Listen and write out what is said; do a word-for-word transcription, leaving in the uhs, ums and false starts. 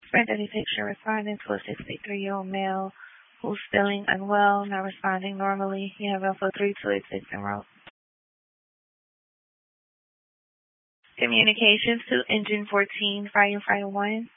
Sprint thirty-six, you're responding to a sixty-three-year-old male who's feeling unwell, not responding normally. You have Alpha three two eight six en route. Communications to Engine fourteen, Firefighter one.